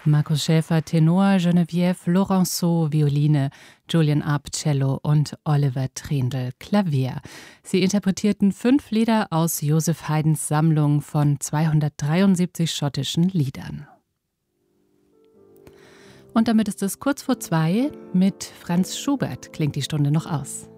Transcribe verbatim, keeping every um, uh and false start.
Markus Schäfer Tenor, Geneviève Laurenceau Violine, Julian Arp Cello und Oliver Trendl Klavier. Sie interpretierten fünf Lieder aus Joseph Haydns Sammlung von zweihundertdreiundsiebzig schottischen Liedern. Und damit ist es kurz vor zwei. Mit Franz Schubert klingt die Stunde noch aus.